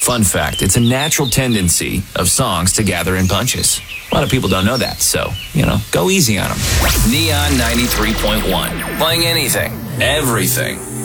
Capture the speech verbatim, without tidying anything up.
Fun fact, it's a natural tendency of songs to gather in bunches. A lot of people don't know that, so, you know, go easy on them. Neon ninety-three point one. Playing anything, everything.